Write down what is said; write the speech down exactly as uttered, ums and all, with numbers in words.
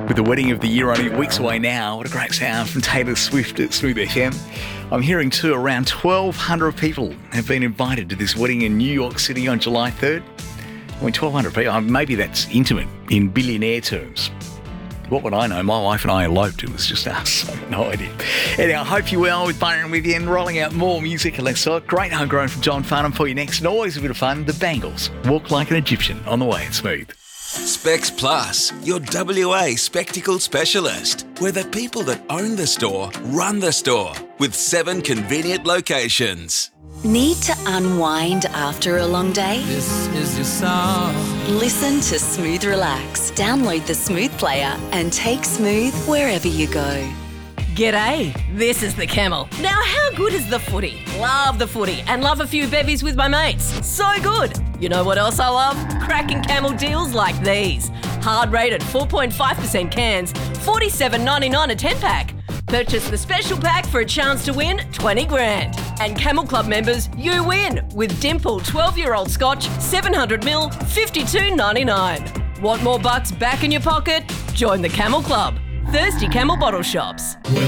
with the wedding of the year only weeks away now. What a great sound from Taylor Swift at Smooth F M. I'm hearing too around twelve hundred people have been invited to this wedding in New York City on July third. I mean, twelve hundred people, maybe that's intimate in billionaire terms. What would I know? My wife and I eloped. It was just us. I have no idea. Anyhow, I hope you're well with Byron with you and rolling out more music. And let's talk. Great Homegrown from John Farnham for you next. And always a bit of fun. The Bangles. Walk Like an Egyptian on the way at Smooth. Specs Plus, your W A spectacle specialist. We're the people that own the store, run the store, with seven convenient locations. Need to unwind after a long day? This is your song. Listen to Smooth Relax. Download the Smooth player and take Smooth wherever you go. G'day, this is the Camel. Now, how good is the footy? Love the footy and love a few bevies with my mates. So good. You know what else I love? Cracking Camel deals like these. Hard rated four point five percent cans, forty-seven ninety-nine a ten pack. Purchase the special pack for a chance to win twenty grand. And Camel Club members, you win with Dimple twelve-year-old Scotch, seven hundred mil, fifty-two ninety-nine. Want more bucks back in your pocket? Join the Camel Club. Thirsty Camel Bottle Shops. Well,